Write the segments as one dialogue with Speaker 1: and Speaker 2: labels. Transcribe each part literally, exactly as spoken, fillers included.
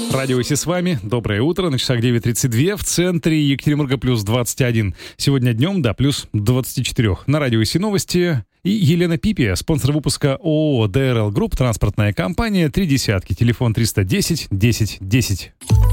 Speaker 1: Радио Си с вами. Доброе утро. На часах девять тридцать два. В центре Екатеринбурга плюс двадцать один. Сегодня днем, да, плюс двадцать четыре. На Радио Си новости. И Елена Пипия, спонсор выпуска ООО ди эр эл Group, транспортная компания «Три десятки». Телефон триста десять десять десять.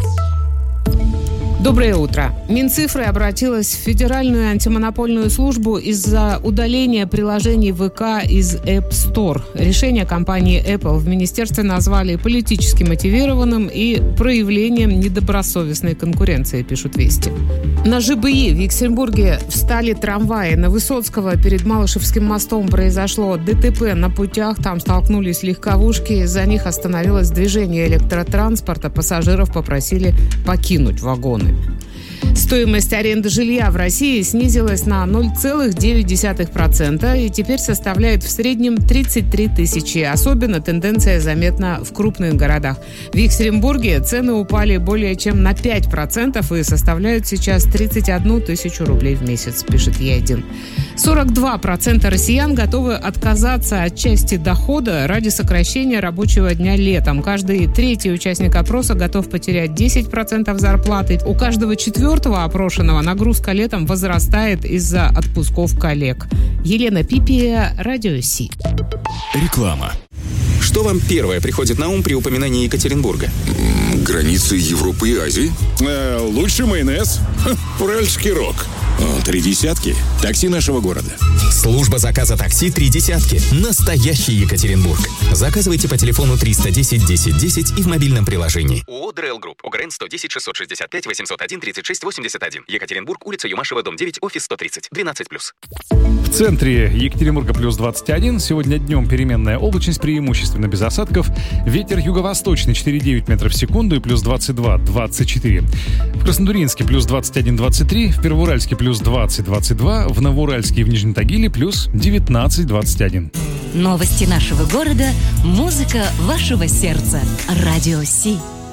Speaker 2: Доброе утро. Минцифры обратилась в Федеральную антимонопольную службу из-за удаления приложений ВК из App Store. Решение компании Apple в министерстве назвали политически мотивированным и проявлением недобросовестной конкуренции, пишут Вести. На ЖБИ в Екатеринбурге встали трамваи. На Высоцкого перед Малышевским мостом произошло ДТП на путях. Там столкнулись легковушки. Из-за них остановилось движение электротранспорта. Пассажиров попросили покинуть вагоны. Стоимость аренды жилья в России снизилась на ноль целых девять десятых процента и теперь составляет в среднем тридцать три тысячи. Особенно тенденция заметна в крупных городах. В Екатеринбурге цены упали более чем на пять процентов и составляют сейчас тридцать одну тысячу рублей в месяц, пишет Е один. сорок два процента россиян готовы отказаться от части дохода ради сокращения рабочего дня летом. Каждый третий участник опроса готов потерять десять процентов зарплаты. У каждого четвертого опрошенного нагрузка летом возрастает из-за отпусков коллег. Елена Пипия, Радио Си.
Speaker 3: Реклама.
Speaker 4: Что вам первое приходит на ум при упоминании Екатеринбурга?
Speaker 3: Границы Европы и Азии.
Speaker 5: Э, лучший майонез. Ха, Уральский рок. О, три десятки. Такси нашего города.
Speaker 6: Служба заказа такси «Три десятки». Настоящий Екатеринбург. Заказывайте по телефону триста десять десять десять и в мобильном приложении.
Speaker 4: ООО ди эр эл Group. ОГРН сто десять шестьсот шестьдесят пять восемьсот один тридцать шесть восемьдесят один. Екатеринбург, улица Юмашева, дом девять, офис сто тридцать. двенадцать плюс.
Speaker 1: В центре Екатеринбурга плюс двадцать один. Сегодня днем переменная облачность, преимущественно без осадков. Ветер юго-восточный четыре целых девять метров в секунду и плюс двадцать два двадцать четыре. В Краснотурьинске плюс двадцать один двадцать три. В Первоуральске плюс двадцать двадцать два. В Новоуральске и в Нижнем Тагиле плюс девятнадцать двадцать один.
Speaker 7: Новости нашего города, музыка вашего сердца. Радио Си.